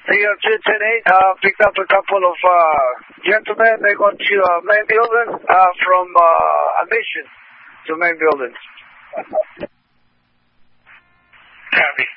The 210-8 picked up a couple of gentlemen. They got to main building from admission to main building. Copy.